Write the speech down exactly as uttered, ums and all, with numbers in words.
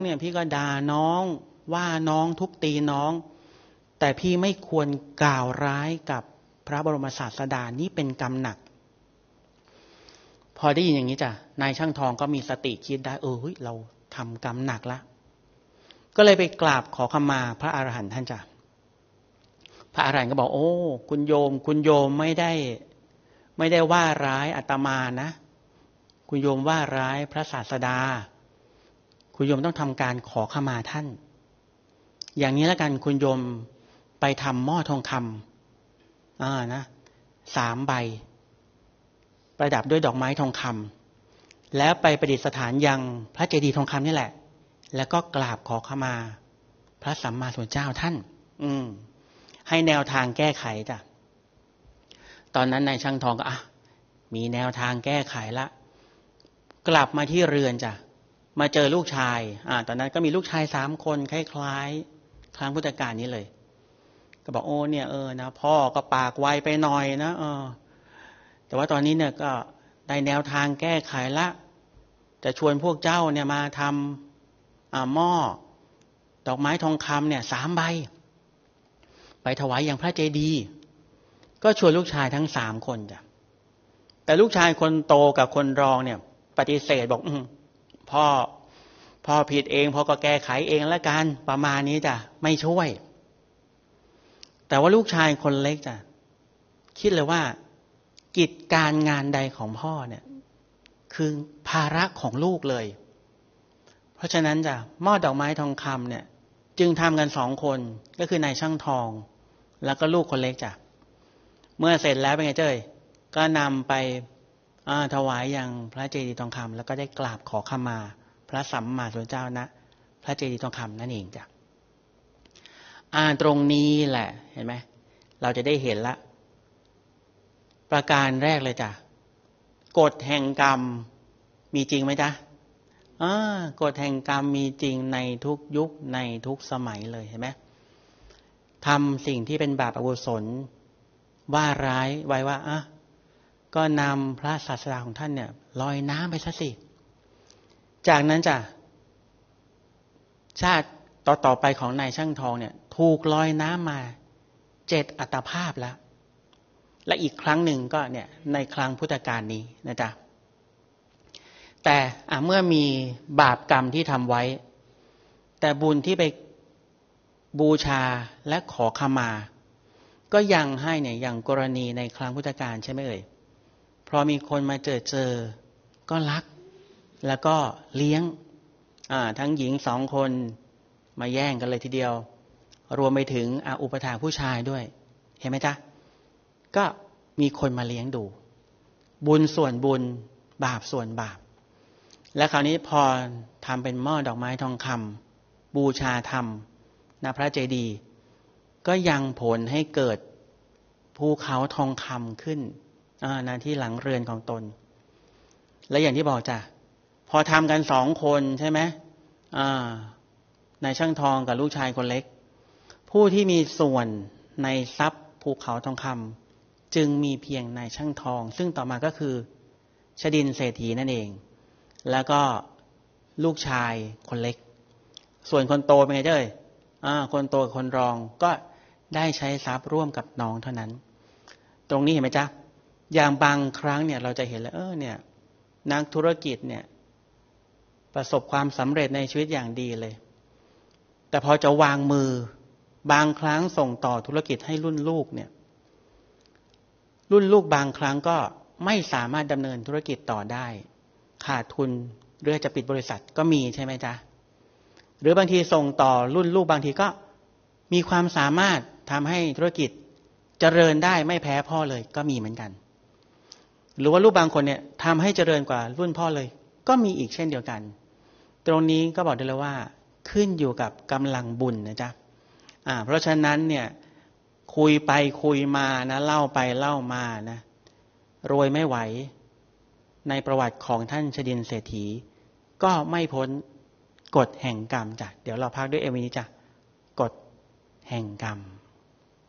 เนี่ยพี่ก็ด่าน้องว่าน้องทุบตีน้องแต่พี่ไม่ควรกล่าวร้ายกับพระบรมศาสดานี่เป็นกรรมหนักพอได้ยินอย่างนี้จ้ะนายช่างทองก็มีสติคิดได้เออเฮ้ยเราทำกรรมหนักละก็เลยไปกราบขอขมาพระอรหันต์ท่านจ้ะพระอรหันต์ก็บอกโอ้คุณโยมคุณโยมไม่ได้ไม่ได้ว่าร้ายอาตมานะคุณโยมว่าร้ายพระศาสดาคุณโยมต้องทำการขอขมาท่านอย่างนี้แล้วกันคุณโยมไปทำหม้อทองคำอ่านะสามใบประดับด้วยดอกไม้ทองคำแล้วไปประดิษฐานยังพระเจดีย์ทองคำนี่แหละแล้วก็กราบขอขมาพระสัมมาสัมพุทธเจ้าท่านอืมให้แนวทางแก้ไขจ้ะตอนนั้นนายช่างทองก็อ่ะมีแนวทางแก้ไขละกลับมาที่เรือนจ้ะมาเจอลูกชายอ่าตอนนั้นก็มีลูกชายสามคนคล้ายๆครั้งพุทธกาลนี้เลยก็บอกโอ้เนี่ยเออนะพ่อก็ปากไวไปหน่อยนะเออแต่ว่าตอนนี้เนี่ยก็ได้แนวทางแก้ไขละจะชวนพวกเจ้าเนี่ยมาทำอ่าหม้อดอกไม้ทองคำเนี่ยสามใบไปถวายอย่างพระเจดีย์ก็ชวนลูกชายทั้งสามคนจ้ะแต่ลูกชายคนโตกับคนรองเนี่ยปฏิเสธบอกอืมพ่อพ่อผิดเองพ่อก็แก้ไขเองแล้วกันประมาณนี้จ้ะไม่ช่วยแต่ว่าลูกชายคนเล็กจ้ะคิดเลยว่ากิจการงานใดของพ่อเนี่ยคือภาระของลูกเลยเพราะฉะนั้นจ้ะหม้อดอกไม้ทองคำเนี่ยจึงทำกันสองคนก็คือนายช่างทองแล้วก็ลูกคนเล็กจ้ะเมื่อเสร็จแล้วเป็นไงเจ้ยก็นำไปถวายอย่างพระเจดีย์ทองคำแล้วก็ได้กราบขอขมาพระสัมมาสัมพุทธเจ้านะพระเจดีย์ทองคำนั่นเองจ้ะอ่านตรงนี้แหละเห็นไหมเราจะได้เห็นละประการแรกเลยจ้ะกฎแห่งกรรมมีจริงไหมจ๊ะอ่ากฎแห่งกรรมมีจริงในทุกยุคในทุกสมัยเลยเห็นไหมทำสิ่งที่เป็นบาปอกุศลว่าร้ายไว้ว่าอ่ะก็นำพระศาสดาของท่านเนี่ยลอยน้ำไปซะสิจากนั้นจ้ะชาติต่อต่อไปของนายช่างทองเนี่ยถูกลอยน้ำมาเจ็ดอัตภาพแล้วและอีกครั้งหนึ่งก็เนี่ยในครั้งพุทธกาลนี้นะจ๊ะแต่เมื่อมีบาปกรรมที่ทำไว้แต่บุญที่ไปบูชาและขอขมาก็ยังให้เนี่ยอย่างกรณีในครั้งพุทธกาลใช่ไหมเอ่ยเพราะมีคนมาเจอเจอก็รักแล้วก็เลี้ยงทั้งหญิงสองคนมาแย่งกันเลยทีเดียวรวมไปถึงอุปถากผู้ชายด้วยเห็นไหมจ๊ะก็มีคนมาเลี้ยงดูบุญส่วนบุญบาปส่วนบาปและคราวนี้พอทำเป็นหม้อดอกไม้ทองคำบูชาธรรมณพระเจดีย์ก็ยังผลให้เกิดภูเขาทองคำขึ้นณที่หลังเรือนของตนและอย่างที่บอกจ้ะพอทำกันสองคนใช่ไหมนายช่างทองกับลูกชายคนเล็กผู้ที่มีส่วนในทรัพย์ภูเขาทองคำจึงมีเพียงนายช่างทองซึ่งต่อมาก็คือชดินเศรษฐีนั่นเองแล้วก็ลูกชายคนเล็กส่วนคนโตเป็นไงเจ้ยคนโตกับคนรองก็ได้ใช้ทรัพย์ร่วมกับน้องเท่านั้นตรงนี้เห็นไหมจ๊ะอย่างบางครั้งเนี่ยเราจะเห็นแล้วเออเนี่ยนักธุรกิจเนี่ยประสบความสำเร็จในชีวิตอย่างดีเลยแต่พอจะวางมือบางครั้งส่งต่อธุรกิจให้รุ่นลูกเนี่ยรุ่นลูกบางครั้งก็ไม่สามารถดำเนินธุรกิจต่อได้ขาดทุนหรือจะปิดบริษัทก็มีใช่ไหมจ๊ะหรือบางทีส่งต่อรุ่นลูกบางทีก็มีความสามารถทำให้ธุรกิจเจริญได้ไม่แพ้พ่อเลยก็มีเหมือนกันหรือว่าลูกบางคนเนี่ยทำให้เจริญกว่ารุ่นพ่อเลยก็มีอีกเช่นเดียวกันตรงนี้ก็บอกได้เลยว่าขึ้นอยู่กับกำลังบุญนะจ๊ะอ่าเพราะฉะนั้นเนี่ยคุยไปคุยมานะเล่าไปเล่ามานะรวยไม่ไหวในประวัติของท่านชดินเศรษฐีก็ไม่พ้นกฎแห่งกรรมจ้ะเดี๋ยวเราพักด้วยเอวีนี้จ้ะกฎแห่งกรรม